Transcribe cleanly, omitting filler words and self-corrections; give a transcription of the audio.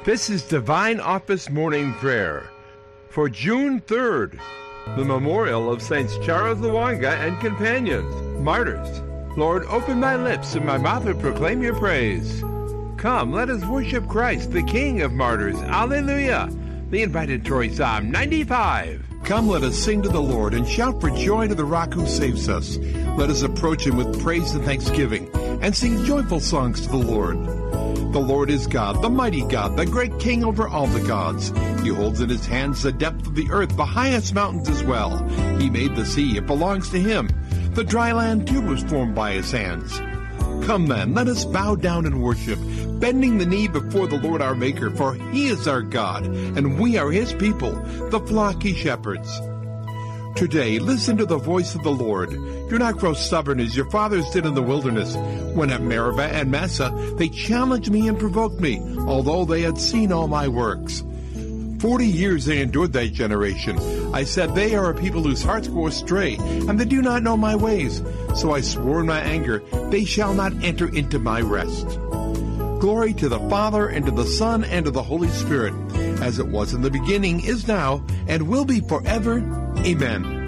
This is Divine Office Morning Prayer for June 3rd, the memorial of Saints Charles Lwanga and companions, martyrs. Lord, open my lips, and my mouth will proclaim your praise. Come, let us worship Christ, the King of martyrs. Alleluia! The invitatory Psalm 95. Come, let us sing to the Lord and shout for joy to the rock who saves us. Let us approach him with praise and thanksgiving and sing joyful songs to the Lord. The Lord is God, the mighty God, the great King over all the gods. He holds in his hands the depth of the earth, the highest mountains as well. He made the sea, it belongs to him. The dry land too was formed by his hands. Come then, let us bow down and worship, bending the knee before the Lord our Maker, for he is our God, and we are his people, the flock he shepherds. Today, listen to the voice of the Lord. Do not grow stubborn as your fathers did in the wilderness, when at Meribah and Massah they challenged me and provoked me, although they had seen all my works. 40 years they endured that generation. I said, they are a people whose hearts go astray, and they do not know my ways. So I swore in my anger, they shall not enter into my rest. Glory to the Father, and to the Son, and to the Holy Spirit, as it was in the beginning, is now, and will be forever. Amen.